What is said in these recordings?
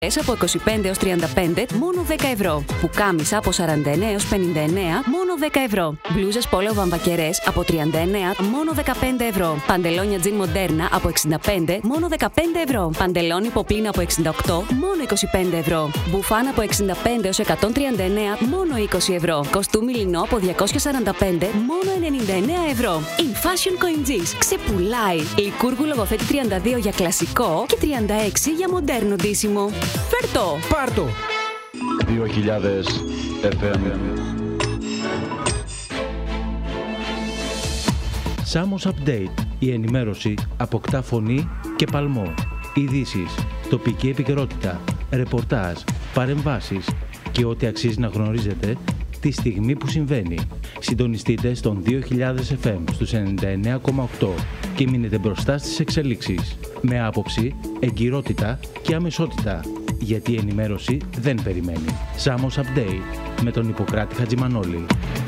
Από 25 έως 35, μόνο 10 ευρώ. Πουκάμισα από 49 έως 59, μόνο 10 ευρώ. Μπλούζες πόλο βαμβακερές από 39, μόνο 15 ευρώ. Παντελόνια τζιν μοντέρνα από 65, μόνο 15 ευρώ. Παντελόνι ποπίνα από 68, μόνο 25 ευρώ. Μπουφάν από 65 έως 139, μόνο 20 ευρώ. Κοστούμι λινό από 245, μόνο 99 ευρώ. In Fashion Coinges ξεπουλάει. Λικούργου λογοθέτη 32 για κλασικό και 36 για μοντέρνο ντύσιμο. Φέρτο! Πάρτο! 2000 FM. Samos Update. Η ενημέρωση αποκτά φωνή και παλμό. Ειδήσεις, τοπική επικαιρότητα, ρεπορτάζ, παρεμβάσεις και ό,τι αξίζει να γνωρίζετε τη στιγμή που συμβαίνει. Συντονιστείτε στον 2000 FM στους 99,8 και μείνετε μπροστά στις εξελίξεις. Με άποψη, εγκυρότητα και αμεσότητα. Γιατί η ενημέρωση δεν περιμένει. Samos Update με τον Ιπποκράτη Χατζημανόλη.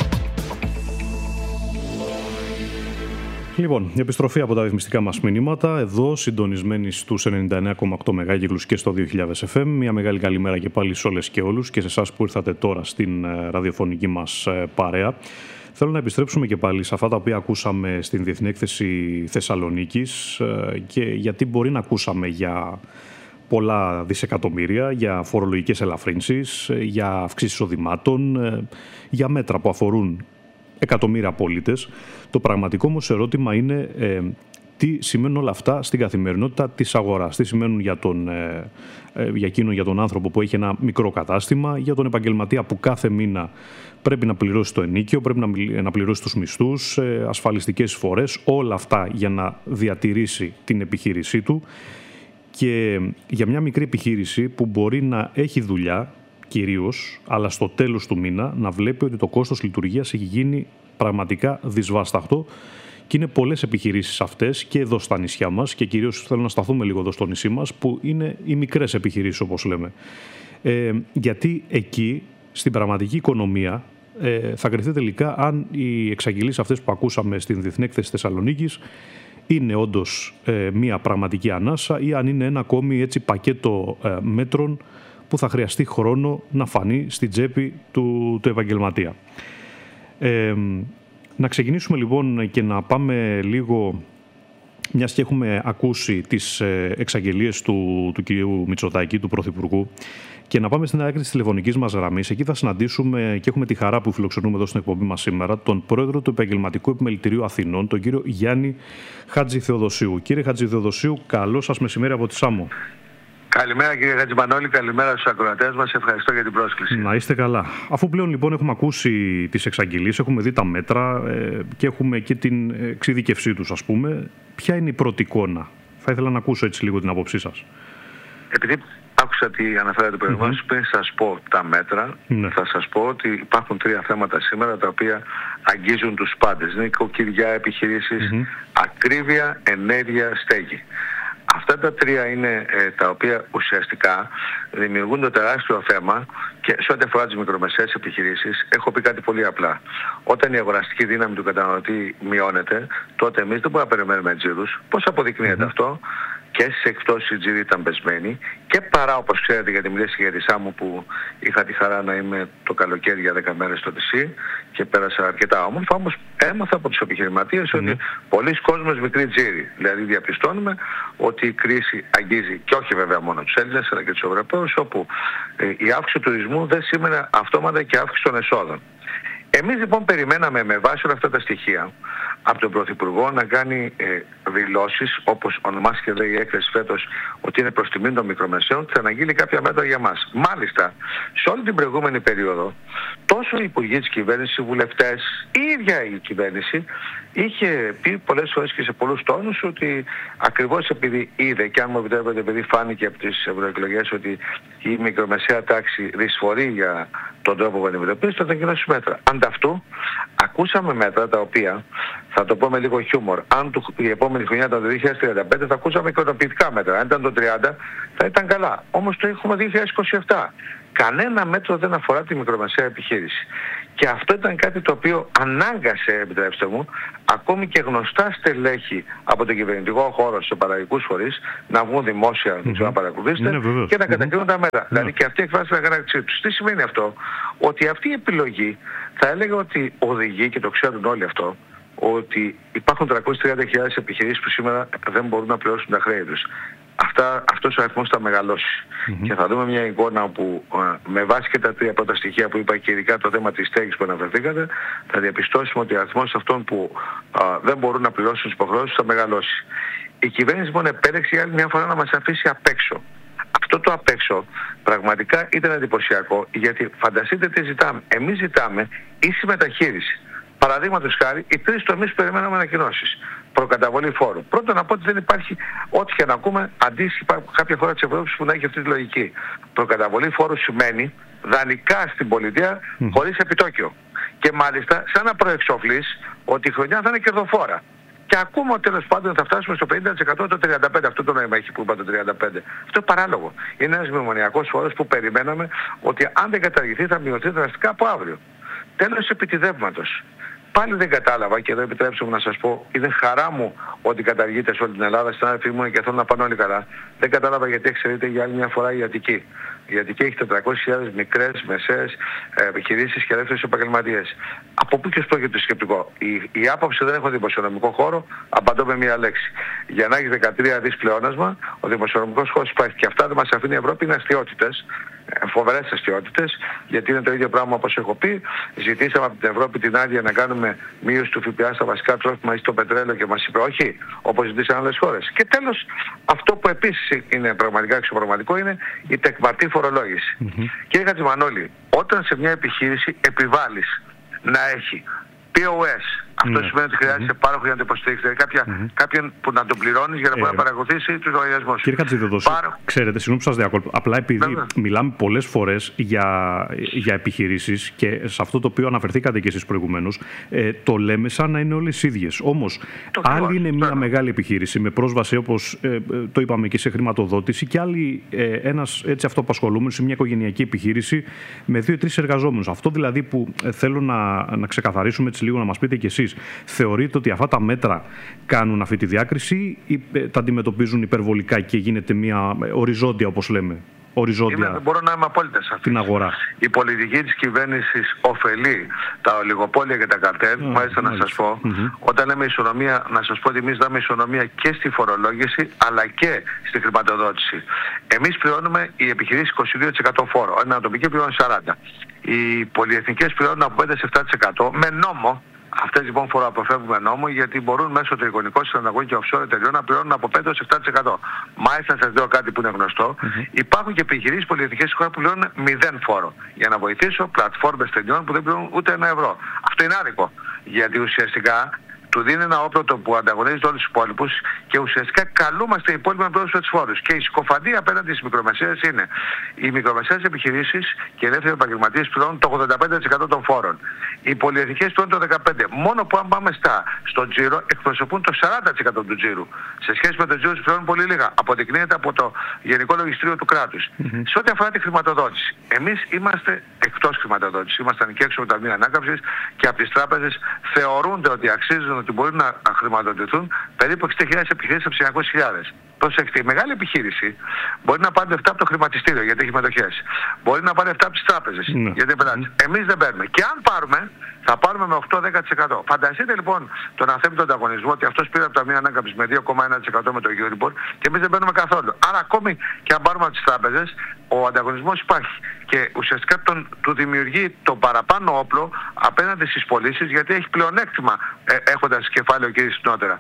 Λοιπόν, η επιστροφή από τα ρυθμιστικά μας μηνύματα, εδώ συντονισμένοι στους 99,8 μεγάκυκλους και στο 2000 FM. Μια μεγάλη καλημέρα και πάλι σε όλες και όλους και σε εσάς που ήρθατε τώρα στην ραδιοφωνική μας παρέα. Θέλω να επιστρέψουμε και πάλι σε αυτά τα οποία ακούσαμε στην Διεθνή Έκθεση Θεσσαλονίκης και γιατί μπορεί να ακούσαμε για πολλά δισεκατομμύρια, για φορολογικές ελαφρύνσεις, για αυξήσεις εισοδημάτων, για μέτρα που αφορούν εκατομμύρια πολίτες. Το πραγματικό όμως ερώτημα είναι τι σημαίνουν όλα αυτά στην καθημερινότητα της αγοράς. Τι σημαίνουν για τον άνθρωπο που έχει ένα μικρό κατάστημα, για τον επαγγελματία που κάθε μήνα πρέπει να πληρώσει το ενοίκιο, πρέπει να πληρώσει τους μισθούς, ασφαλιστικές εισφορές, όλα αυτά για να διατηρήσει την επιχείρησή του. Και για μια μικρή επιχείρηση που μπορεί να έχει δουλειά κυρίως, αλλά στο τέλος του μήνα να βλέπει ότι το κόστος λειτουργίας έχει γίνει πραγματικά δυσβάσταχτο και είναι πολλές επιχειρήσεις αυτές και εδώ στα νησιά μας και κυρίως θέλω να σταθούμε λίγο εδώ στο νησί μας που είναι οι μικρές επιχειρήσεις όπως λέμε. Γιατί εκεί στην πραγματική οικονομία θα κριθεί τελικά αν οι εξαγγελίες αυτές που ακούσαμε στην Διεθνή Έκθεση Θεσσαλονίκης είναι όντως μια πραγματική ανάσα ή αν είναι ένα ακόμη έτσι πακέτο μέτρων που θα χρειαστεί χρόνο να φανεί στην τσέπη του επαγγελματία. Να ξεκινήσουμε λοιπόν και να πάμε λίγο, μιας και έχουμε ακούσει τις εξαγγελίες του κυρίου Μητσοτάκη, του Πρωθυπουργού, και να πάμε στην άκρη της τηλεφωνικής μας γραμμής. Εκεί θα συναντήσουμε και έχουμε τη χαρά που φιλοξενούμε εδώ στην εκπομπή μας σήμερα τον πρόεδρο του Επαγγελματικού Επιμελητηρίου Αθηνών, τον κύριο Γιάννη Χατζηθεοδοσίου. Κύριε Χατζηθεοδοσίου, καλό σας μεσημέρι από τη Σάμο. Καλημέρα κύριε Χατζημανόλη, καλημέρα στους ακροατές μας, ευχαριστώ για την πρόσκληση. Να είστε καλά. Αφού πλέον λοιπόν έχουμε ακούσει τις εξαγγελίες, έχουμε δει τα μέτρα και έχουμε και την εξειδικευσή τους ας πούμε, ποια είναι η πρώτη εικόνα? Θα ήθελα να ακούσω έτσι λίγο την άποψή σας. Επειδή άκουσα τι αναφέρατε προηγουμένως, πριν σας πω τα μέτρα, θα σας πω ότι υπάρχουν τρία θέματα σήμερα τα οποία αγγίζουν τους πάντες. Νοικοκυριά, επιχειρήσεις, ακρίβεια, ενέργεια, στέγη. Αυτά τα τρία είναι τα οποία ουσιαστικά δημιουργούν το τεράστιο θέμα και σε ό,τι αφορά τις μικρομεσαίες επιχειρήσεις έχω πει κάτι πολύ απλά. Όταν η αγοραστική δύναμη του καταναλωτή μειώνεται, τότε εμείς δεν μπορούμε να περιμένουμε τζίρους. Πώς αποδεικνύεται αυτό? Και στις εκπτώσεις η τζίροι ήταν πεσμένοι και παρά, όπως ξέρετε, γιατί μιλήσατε για τη Σάμο που είχα τη χαρά να είμαι το καλοκαίρι για 10 μέρες στο νησί και πέρασα αρκετά όμορφα, όμως έμαθα από τους επιχειρηματίες ότι πολλοί κόσμος μικρή τζίροι. Δηλαδή διαπιστώνουμε ότι η κρίση αγγίζει και όχι βέβαια μόνο τους Έλληνες αλλά και τους Ευρωπαίους, όπου η αύξηση του τουρισμού δεν σήμαινε αυτόματα και αύξηση των εσόδων. Εμείς λοιπόν περιμέναμε με βάση όλα αυτά τα στοιχεία από τον Πρωθυπουργό να κάνει δηλώσεις, όπως ονομάστηκε η έκθεση φέτος, ότι είναι προς τιμήν των μικρομεσαίων και θα αναγγείλει κάποια μέτρα για μας. Μάλιστα, σε όλη την προηγούμενη περίοδο, τόσο οι υπουργοί της κυβέρνησης, οι βουλευτές, η ίδια η κυβέρνηση, είχε πει πολλές φορές και σε πολλούς τόνους ότι ακριβώς επειδή είδε, και αν μου επιτρέπετε, επειδή φάνηκε από τις ευρωεκλογές ότι η μικρομεσαία τάξη δυσφορεί για τον τρόπο που αντιμετωπίζει, θα ανακοινώσει μέτρα. Ανταυτού, ακούσαμε μέτρα τα οποία, θα το πω με λίγο χιούμορ, αν η επόμενη επόμενη χρονιά, το 2035, θα ακούσαμε ικανοποιητικά μέτρα. Αν ήταν το 30, θα ήταν καλά. Όμως το έχουμε 2027. Κανένα μέτρο δεν αφορά τη μικρομεσαία επιχείρηση. Και αυτό ήταν κάτι το οποίο ανάγκασε, επιτρέψτε μου, ακόμη και γνωστά στελέχη από τον κυβερνητικό χώρο στους παραγωγικούς φορείς να βγουν δημόσια, να παρακολουθήσετε και να κατακρίνουν τα μέτρα. Δηλαδή και αυτοί εκφράσουν την αγανάκτησή τους. Τι σημαίνει αυτό? Ότι αυτή η επιλογή θα έλεγα ότι οδηγεί, και το ξέρουν όλοι αυτό, ότι υπάρχουν 330.000 επιχειρήσεις που σήμερα δεν μπορούν να πληρώσουν τα χρέη τους. Αυτός ο αριθμός θα μεγαλώσει. Και θα δούμε μια εικόνα όπου με βάση και τα τρία πρώτα στοιχεία που είπα και ειδικά το θέμα της στέγης που αναφερθήκατε, θα διαπιστώσουμε ότι ο αριθμός αυτών που δεν μπορούν να πληρώσουν τις υποχρεώσεις θα μεγαλώσει. Η κυβέρνηση λοιπόν επέλεξε για άλλη μια φορά να μας αφήσει απ' έξω. Αυτό το απ' έξω πραγματικά ήταν εντυπωσιακό, γιατί φανταστείτε τι ζητάμε. Εμείς ζητάμε ίση μεταχείριση. Παραδείγματος χάρη, οι τρεις τομείς που περιμέναμε ανακοινώσεις. Προκαταβολή φόρου. Πρώτον, να πω ότι δεν υπάρχει, ό,τι και να ακούμε, αντίστοιχη κάποια χώρα της Ευρώπης που να έχει αυτή τη λογική. Προκαταβολή φόρου σημαίνει δανεικά στην πολιτεία χωρίς επιτόκιο. Και μάλιστα, σαν να προεξοφλείς ότι η χρονιά θα είναι κερδοφόρα. Και ακούμε ότι τέλος πάντων θα φτάσουμε στο 50% το 35%. Αυτό το νόημα έχει που είπα το 35%. Αυτό είναι παράλογο. Είναι ένας μνημονιακός φόρος που περιμέναμε ότι αν δεν καταργηθεί θα μειωθεί δραστικά από αύριο. Τέλος επιτιδεύματος. Πάλι δεν κατάλαβα, και εδώ επιτρέψτε μου να σας πω, είναι χαρά μου ότι καταργείται σε όλη την Ελλάδα, στην άδελφή μου και θέλω να πάνε όλοι καλά. Δεν κατάλαβα γιατί εξαιρείται για άλλη μια φορά η Αττική. Η Αττική έχει 400.000 μικρές, μεσαίες επιχειρήσεις και ελεύθερους επαγγελματίες. Από πού και ως πρόκειται το σκεπτικό? Η άποψη δεν έχω δημοσιονομικό χώρο, απαντώ με μία λέξη. Για να έχει 13 δις πλεόνασμα, ο δημοσιονομικός χώρος υπάρχει. Και αυτά δεν μας αφήνει η Ευρώπη, είναι αστιότητες. Φοβερές αστιότητες, γιατί είναι το ίδιο πράγμα όπως έχω πει. Ζητήσαμε από την Ευρώπη την άδεια να κάνουμε μείωση του ΦΠΑ στα βασικά τρόφιμα ή στο πετρέλαιο και μας είπε όχι, όπως ζητήσαν άλλες χώρες. Και τέλος, αυτό που επίσης είναι πραγματικά εξωπραγματικό είναι η τεκματή φορολόγηση. Κύριε Χατζημανόλη, όταν σε μια επιχείρηση επιβάλλεις να έχει POS, αυτό σημαίνει ότι χρειάζεται πάροχο για να το υποστηρίξει. Δηλαδή κάποιον που να τον πληρώνεις για να μπορεί να παρακολουθήσει τους λογαριασμούς. Κύριε Χατζηδοδόση, ξέρετε, συγγνώμη που σας διακόπτω. Απλά επειδή μιλάμε πολλές φορές για επιχειρήσεις και σε αυτό το οποίο αναφερθήκατε και εσείς προηγουμένως, το λέμε σαν να είναι όλες ίδιες. Όμως, άλλη είναι μια μεγάλη επιχείρηση με πρόσβαση, όπως το είπαμε και σε χρηματοδότηση, και άλλη ένας έτσι αυτοαπασχολούμενος σε μια οικογενειακή επιχείρηση με 2-3 εργαζόμενους. Αυτό δηλαδή που θέλω να ξεκαθαρίσουμε έτσι λίγο, να μας πείτε κι εσείς. Θεωρείτε ότι αυτά τα μέτρα κάνουν αυτή τη διάκριση ή τα αντιμετωπίζουν υπερβολικά και γίνεται μια οριζόντια, όπως λέμε, οριζόντια μπορώ να είμαι απόλυτα σαφής. Την αγορά? Η πολιτική της κυβέρνησης ωφελεί τα ολιγοπόλια και τα καρτέλ. Μάλιστα να σας πω, όταν λέμε ισονομία, να σας πω ότι εμείς δάμε ισονομία και στη φορολόγηση αλλά και στη χρηματοδότηση. Εμείς πληρώνουμε, οι επιχειρήσεις 22% φόρο, ένα ατομική πληρώνει 40%. Οι πολυεθνικές πληρώνουν από 5% σε 7% με νόμο. Αυτές λοιπόν φοροαποφεύγουμε νόμο, γιατί μπορούν μέσω τριγωνικών συναλλαγών και offshore εταιριών να πληρώνουν από 5% έως 7%. Μάλιστα, σας λέω κάτι που είναι γνωστό. Υπάρχουν και επιχειρήσεις πολυεθνικές στη χώρα που πληρώνουν 0 φόρο. Για να βοηθήσω πλατφόρμες ταινιών που δεν πληρώνουν ούτε ένα ευρώ. Αυτό είναι άδικο. Γιατί ουσιαστικά του δίνει ένα όπλο που ανταγωνίζεται όλους τους υπόλοιπους και ουσιαστικά καλούμαστε οι υπόλοιποι να πληρώσουν τους φόρους. Και η συκοφαντία απέναντι στις μικρομεσαίες είναι οι μικρομεσαίες επιχειρήσεις και οι ελεύθεροι επαγγελματίες πληρώνουν το 85% των φόρων. Οι πολυεθνικές πληρώνουν το 15%. Μόνο που αν πάμε στο τζίρο εκπροσωπούν το 40% του τζίρου. Σε σχέση με το τζίρο τους πληρώνουν πολύ λίγα. Αποδεικνύεται από το Γενικό Λογιστήριο του κράτους. Σε ό,τι αφορά τη χρηματοδότηση, εμείς είμαστε εκτός χρηματοδότησης. Ήμασταν και έξω από τα ταμεία ανάκαμψης και από τις τράπεζες θεωρούνται ότι αξίζουν, ότι μπορούν να χρηματοδοτηθούν περίπου 60.000 επιχειρήσεις από 900.000. Προσέξτε, η μεγάλη επιχείρηση μπορεί να πάρει λεφτά από το χρηματιστήριο γιατί έχει μετοχές. Μπορεί να πάρει λεφτά από τις τράπεζες γιατί είναι πελάτης. Εμείς δεν παίρνουμε. Και αν πάρουμε, θα πάρουμε με 8-10%. Φανταστείτε λοιπόν τον αθέμητο ανταγωνισμό, ότι αυτός πήρε από τα μία ανάκαμψη με 2,1% με το Euribor και εμείς δεν παίρνουμε καθόλου. Άρα ακόμη και αν πάρουμε από τις τράπεζες, ο ανταγωνισμός υπάρχει. Και ουσιαστικά του δημιουργεί το παραπάνω όπλο απέναντι στις πωλήσεις, γιατί έχει πλεονέκτημα έχοντας κεφάλαιο και νότερα.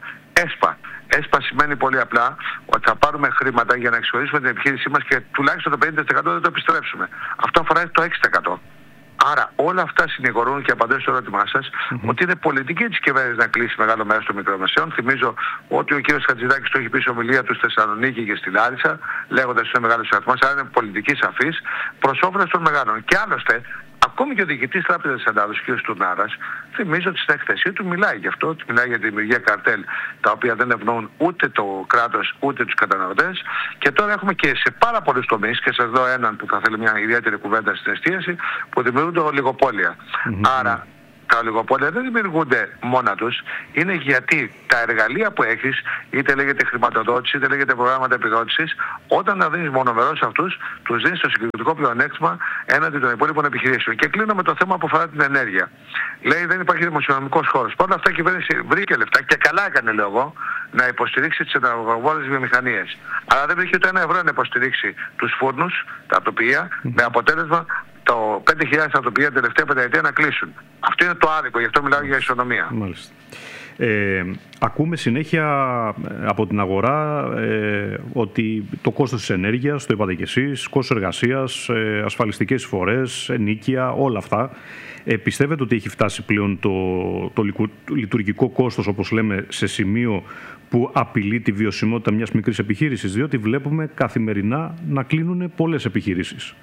ΕΣΠΑ σημαίνει πολύ απλά ότι θα πάρουμε χρήματα για να εξοικονομήσουμε την επιχείρησή μας και τουλάχιστον το 50% δεν το επιστρέψουμε. Αυτό αφορά το 6%. Άρα όλα αυτά συνηγορούν, και απαντώ στο ερώτημά σας, ότι είναι πολιτική της κυβέρνησης να κλείσει μεγάλο μέρος των μικρομεσαίων. Θυμίζω ότι ο κ. Χατζηδάκης το έχει πει σε ομιλία του στη Θεσσαλονίκη και στη Λάρισα, λέγοντας ότι είναι μεγάλος αριθμός, αλλά είναι πολιτική σαφής, προς όφελος των μεγάλων. Και άλλωστε, Ακόμη και ο διοικητής Τράπεζας Ελλάδος, κ. Τουρνάρας, θυμίζω ότι στην έκθεσή του μιλάει γι' αυτό, ότι μιλάει για τη δημιουργία καρτέλ τα οποία δεν ευνοούν ούτε το κράτος ούτε τους καταναλωτές. Και τώρα έχουμε και σε πάρα πολλούς τομείς, και σας δω έναν που θα θέλει μια ιδιαίτερη κουβέντα στην εστίαση, που δημιουργούνται ολιγοπόλια. Άρα τα ολιγοπόλια δεν δημιουργούνται μόνα τους, είναι γιατί τα εργαλεία που έχεις, είτε λέγεται χρηματοδότηση, είτε λέγεται προγράμματα επιδότησης, όταν τα δίνεις μονομερώς αυτούς, τους δίνεις το συγκριτικό πλεονέκτημα έναντι των υπόλοιπων επιχειρήσεων. Και κλείνω με το θέμα που αφορά την ενέργεια. Λέει δεν υπάρχει δημοσιονομικός χώρος. Παρ' όλα αυτά η κυβέρνηση βρήκε λεφτά και καλά έκανε, λέω εγώ, να υποστηρίξει τις ενεργοβόρες βιομηχανίες. Αλλά δεν βρήκε ούτε ένα ευρώ να υποστηρίξει τους φούρνους, τα τοπία, με αποτέλεσμα το 5.000 ατοπία την τελευταία πενταετία να κλείσουν. Αυτό είναι το άδικο, γι' αυτό μιλάω για ισονομία. Μάλιστα. Ακούμε συνέχεια από την αγορά ότι το κόστος της ενέργειας, το είπατε και εσείς, κόστος εργασίας, ασφαλιστικές εισφορές, ενοίκια, όλα αυτά. Πιστεύετε ότι έχει φτάσει πλέον το λειτουργικό κόστος, όπως λέμε, σε σημείο που απειλεί τη βιωσιμότητα μιας μικρής επιχείρησης? Διότι βλέπουμε καθημερινά να κλείνουν πολλές επιχειρήσεις.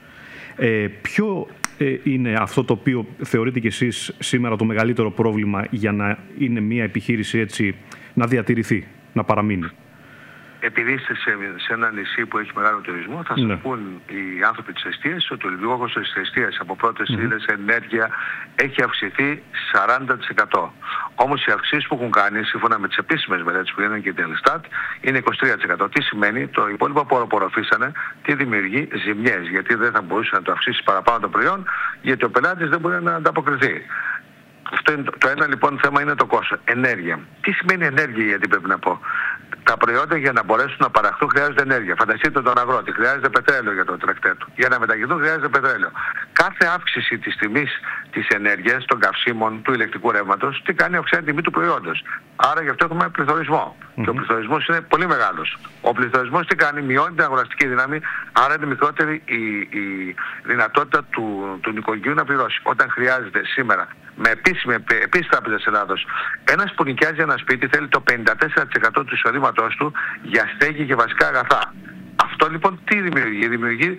Ποιο είναι αυτό το οποίο θεωρείτε κι εσείς σήμερα το μεγαλύτερο πρόβλημα για να είναι μια επιχείρηση έτσι να διατηρηθεί, να παραμείνει? Επειδή είστε σε ένα νησί που έχει μεγάλο τουρισμό, θα σας πούν οι άνθρωποι της εστίασης ότι ο λειτουργικός κόστος της εστίασης από πρώτες ύλες, ενέργεια, έχει αυξηθεί 40%. Όμως οι αυξήσεις που έχουν κάνει, σύμφωνα με τις επίσημες μελέτες που γίνανε και την Ελστάτ, είναι 23%. Τι σημαίνει? Το υπόλοιπο που απορροφήσανε τι δημιουργεί? Ζημιές. Γιατί δεν θα μπορούσε να το αυξήσει παραπάνω το προϊόν, γιατί ο πελάτης δεν μπορεί να ανταποκριθεί. Αυτό είναι το ένα λοιπόν θέμα, είναι το κόστος. Ενέργεια. Τι σημαίνει ενέργεια, γιατί πρέπει να πω? Τα προϊόντα για να μπορέσουν να παραχθούν χρειάζεται ενέργεια. Φανταστείτε τον αγρότη, χρειάζεται πετρέλαιο για το τρακτέρ του. Για να μετακινηθούν χρειάζεται πετρέλαιο. Κάθε αύξηση της τιμής της ενέργειας, των καυσίμων, του ηλεκτρικού ρεύματος, τι κάνει? Αυξάνει την τιμή του προϊόντος. Άρα γι' αυτό έχουμε πληθωρισμό. Και ο πληθωρισμός είναι πολύ μεγάλος. Ο πληθωρισμός τι κάνει? Μειώνει την αγοραστική δύναμη, άρα είναι μικρότερη η δυνατότητα του νοικοκυριού να πληρώσει. Όταν χρειάζεται σήμερα, με επίσης Τράπεζας Ελλάδος, ένας που νοικιάζει ένα σπίτι θέλει το 54% του εισοδήματός του για στέγη και βασικά αγαθά. Αυτό λοιπόν τι δημιουργεί? Δημιουργεί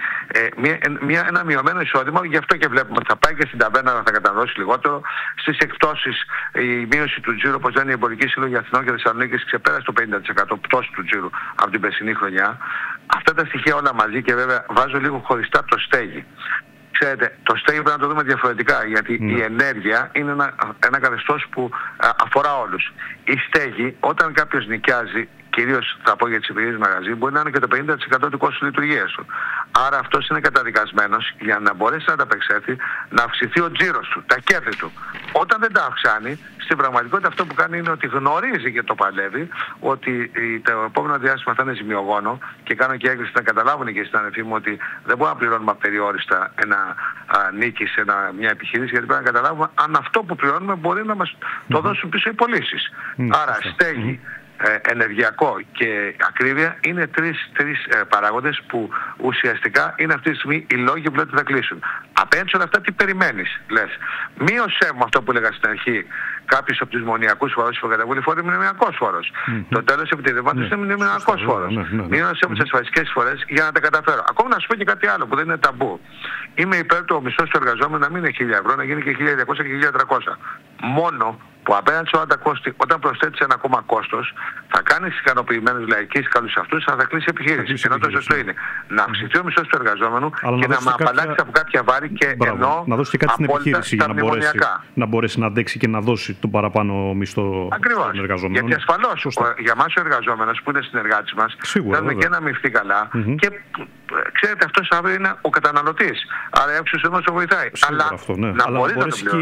ένα μειωμένο εισόδημα, γι' αυτό και βλέπουμε ότι θα πάει και στην ταβέρνα να θα καταναλώσει λιγότερο. Στις εκπτώσεις η μείωση του τζίρου, όπως λένε οι εμπορικοί σύλλογοι Αθηνών και Θεσσαλονίκης, ξεπέρασε το 50% πτώση του τζίρου από την περσινή χρονιά. Αυτά τα στοιχεία όλα μαζί, και βέβαια βάζω λίγο χωριστά το στέγη. Ξέρετε, το στέγη πρέπει να το δούμε διαφορετικά, γιατί η ενέργεια είναι ένα καθεστώς που αφορά όλους. Η στέγη, όταν κάποιος νοικιάζει, κυρίως θα πω για τις επιχειρήσεις μαγαζί, μπορεί να είναι και το 50% του κόστους λειτουργίας του. Άρα αυτός είναι καταδικασμένος για να μπορέσει να ανταπεξέλθει, να αυξηθεί ο τζίρος του, τα κέρδη του. Όταν δεν τα αυξάνει, στην πραγματικότητα αυτό που κάνει είναι ότι γνωρίζει και το παλεύει ότι το επόμενο διάστημα θα είναι ζημιογόνο, και κάνω και έκκληση να καταλάβουν και οι συναδελφοί μου ότι δεν μπορούμε να πληρώνουμε απεριόριστα ένα νίκη σε μια επιχείρηση, γιατί πρέπει να καταλάβουμε αν αυτό που πληρώνουμε μπορεί να μας το δώσουν πίσω οι πωλήσεις. Άρα στέγη, ενεργειακό και ακρίβεια είναι τρεις παράγοντες που ουσιαστικά είναι αυτή τη στιγμή οι λόγοι που λέτε θα κλείσουν. Απέναντι σε όλα αυτά τι περιμένεις? Λες, μείωσέ μου αυτό που έλεγα στην αρχή, κάποιος από τους μονιακούς φόρους που καταβούλει φόρο είναι μηνιακός φόρος. Το τέλος επιτεδευμάτων είναι μηνιακός φόρος. Μείωσέ μου τις ασφαλιστικές εισφορές για να τα καταφέρω. Ακόμα να σου πω και κάτι άλλο που δεν είναι ταμπού. Είμαι υπέρ του ο μισθός του εργαζόμενου να μην είναι 1.000 ευρώ, να γίνει και 1.200 και 1.300. Μόνο που απέναντι σε όλα τα κόστη, όταν προσθέτεις ένα ακόμα κόστος, θα κάνεις ικανοποιημένους λαϊκείς καλούς αυτούς, θα κλείσει επιχείρηση. Ενώ το σωστό είναι να αυξηθεί ο μισθός του εργαζόμενου και να με απαλλάξει από κάποια βάρη, και ενώ να δώσει και κάτι στην επιχείρηση για να μπορέσει να αντέξει και να δώσει τον παραπάνω μισθό στον εργαζόμενο. Γιατί ασφαλώς για εμάς ο εργαζόμενος που είναι συνεργάτης μας, θέλουμε και να μειχθεί καλά. Και ξέρετε, αυτός αύριο είναι ο καταναλωτής. Άρα έψους όμως το βοηθάει. Αλλά να μπορείς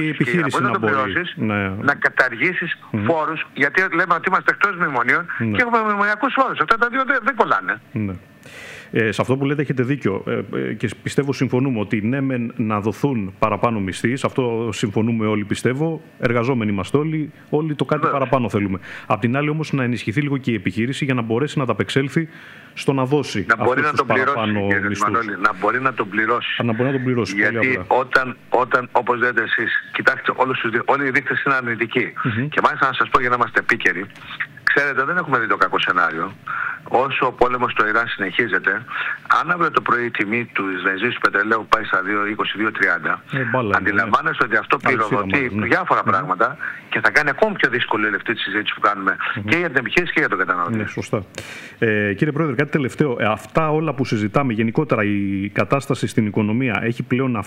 να το πληρώσεις, να καταργήσεις φόρους, γιατί λέμε ότι είμαστε εκτός μνημονίων και έχουμε μνημονιακούς φόρους. Αυτά τα δύο δεν κολλάνε. Σε αυτό που λέτε έχετε δίκιο και πιστεύω συμφωνούμε ότι ναι μεν να δοθούν παραπάνω μισθοί, σε αυτό συμφωνούμε όλοι πιστεύω, εργαζόμενοι είμαστε όλοι το κάτι παραπάνω θέλουμε. Απ' την άλλη όμως να ενισχυθεί λίγο και η επιχείρηση για να μπορέσει να ταπεξέλθει στο να δώσει αυτούς τους παραπάνω μισθούς. Να μπορεί να τον πληρώσει. Να μπορεί να τον πληρώσει. Γιατί όταν όπως λέτε εσείς, κοιτάξτε όλοι οι δείκτες είναι αρνητικοί. Και μάλιστα να σας πω για να είμαστε επίκαιροι, Ξέρετε, δεν έχουμε δει το κακό σενάριο. Όσο ο πόλεμος στο Ιράν συνεχίζεται, αν αύριο το πρωί η τιμή του βενζίνης του πετρελαίου πάει στα 22-30, αντιλαμβάνεστε ότι αυτό πυροδοτεί διάφορα πράγματα και θα κάνει ακόμη πιο δύσκολη αυτή τη συζήτηση που κάνουμε και για την επιχείρηση και για τον καταναλωτή. Ναι, σωστά. Κύριε Πρόεδρε, κάτι τελευταίο. Αυτά όλα που συζητάμε, γενικότερα η κατάσταση στην οικονομία, έχουμε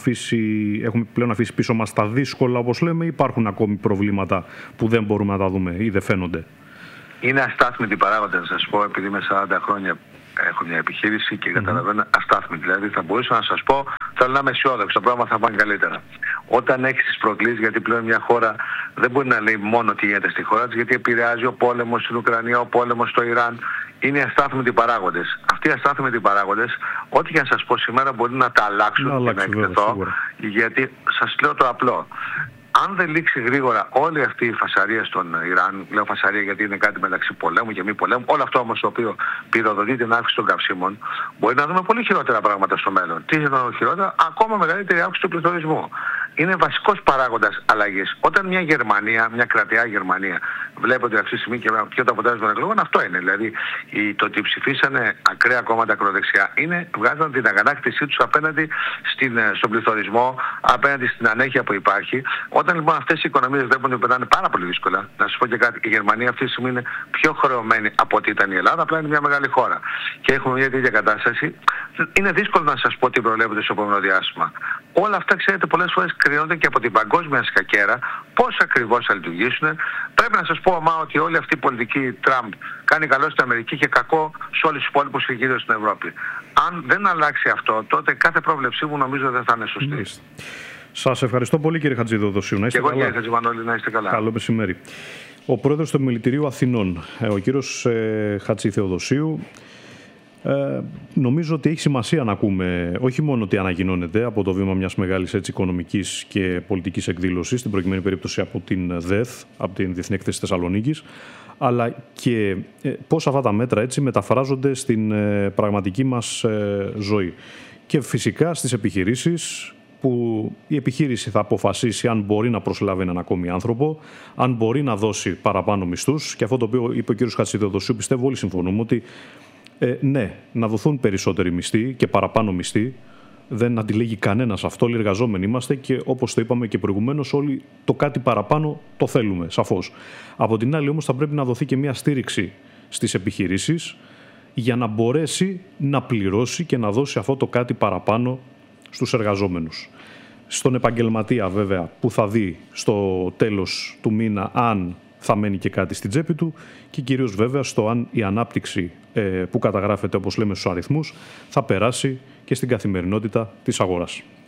πλέον αφήσει πίσω μας τα δύσκολα, όπως λέμε, ή υπάρχουν ακόμη προβλήματα που δεν μπορούμε να τα δούμε ή δεν φαίνονται? Είναι αστάθμητοι παράγοντες, να σας πω, επειδή με 40 χρόνια έχω μια επιχείρηση και καταλαβαίνω αστάθμητη. Δηλαδή θα μπορούσα να σας πω, θέλω να είμαι αισιόδοξο, το πράγμα θα πάνε καλύτερα. Όταν έχεις τις προκλήσεις, γιατί πλέον μια χώρα δεν μπορεί να λέει μόνο τι γίνεται στη χώρα της, γιατί επηρεάζει ο πόλεμος στην Ουκρανία, ο πόλεμος στο Ιράν. Είναι αστάθμητοι παράγοντες. Αυτοί οι αστάθμητοι παράγοντες, ό,τι και να σας πω σήμερα, μπορεί να τα αλλάξουν και να εκτεθώ, γιατί σας λέω το απλό. Αν δεν λήξει γρήγορα όλη αυτή η φασαρία στον Ιράν, λέω φασαρία γιατί είναι κάτι μεταξύ πολέμου και μη πολέμου, όλο αυτό όμως το οποίο πυροδοτεί την αύξηση των καυσίμων, μπορεί να δούμε πολύ χειρότερα πράγματα στο μέλλον. Τι είναι χειρότερα? Ακόμα μεγαλύτερη αύξηση του πληθωρισμού. Είναι βασικός παράγοντας αλλαγής. Όταν μια Γερμανία, μια κρατεά Γερμανία, βλέπω ότι αυτή τη στιγμή και το αποτέλεσμα των εκλογών αυτό είναι. Δηλαδή το ότι ψηφίσανε ακραία κόμματα ακροδεξιά βγάζαν την αγανάκτησή τους απέναντι στον πληθωρισμό, απέναντι στην ανέχεια που υπάρχει. Όταν λοιπόν αυτές οι οικονομίες βλέπουν ότι περνάνε πάρα πολύ δύσκολα, να σας πω και κάτι, η Γερμανία αυτή τη στιγμή είναι πιο χρεωμένη από ό,τι ήταν η Ελλάδα, απλά είναι μια μεγάλη χώρα. Και έχουμε μια τέτοια κατάσταση. Είναι δύσκολο να σας πω τι προβλέπεται στο επόμενο διάστημα. Όλα αυτά, ξέρετε, πολλές φορές κρίνονται και από την παγκόσμια σκακέρα πώς ακριβώς θα λειτουργήσουν. Πρέπει να σας πω, ότι όλη αυτή η πολιτική Τραμπ κάνει καλό στην Αμερική και κακό σε όλους τους υπόλοιπους και κυρίως στην Ευρώπη. Αν δεν αλλάξει αυτό, τότε κάθε πρόβλεψή μου νομίζω δεν θα είναι σωστή. Σας ευχαριστώ πολύ, κύριε Χατζηθεοδοσίου. Να είστε καλά. Και εγώ, κύριε Χατζημανόλη, να είστε καλά. Καλό μεσημέρι. Ο πρόεδρος του Επιμελητηρίου Αθηνών, ο κύριος Χατζηθεοδοσίου, νομίζω ότι έχει σημασία να ακούμε όχι μόνο τι ανακοινώνεται από το βήμα μιας μεγάλης οικονομικής και πολιτικής εκδήλωσης, στην προκειμένη περίπτωση από την ΔΕΘ, από την Διεθνή Έκθεση Θεσσαλονίκης, αλλά και πώς αυτά τα μέτρα μεταφράζονται στην πραγματική μας ζωή. Και φυσικά στις επιχειρήσεις, που η επιχείρηση θα αποφασίσει αν μπορεί να προσλάβει έναν ακόμη άνθρωπο, αν μπορεί να δώσει παραπάνω μισθούς. Και αυτό το οποίο είπε ο κ. Χατζηθεοδοσίου, πιστεύω όλοι συμφωνούμε ότι ναι, να δοθούν περισσότεροι μισθοί και παραπάνω μισθοί. Δεν αντιλέγει κανένας αυτό. Όλοι εργαζόμενοι είμαστε και όπως το είπαμε και προηγουμένως, όλοι το κάτι παραπάνω το θέλουμε, σαφώς. Από την άλλη όμως θα πρέπει να δοθεί και μια στήριξη στις επιχειρήσεις για να μπορέσει να πληρώσει και να δώσει αυτό το κάτι παραπάνω στους εργαζόμενους. Στον επαγγελματία βέβαια που θα δει στο τέλος του μήνα αν θα μένει και κάτι στην τσέπη του και κυρίως βέβαια στο αν η ανάπτυξη που καταγράφεται, όπως λέμε στους αριθμούς, θα περάσει και στην καθημερινότητα της αγοράς.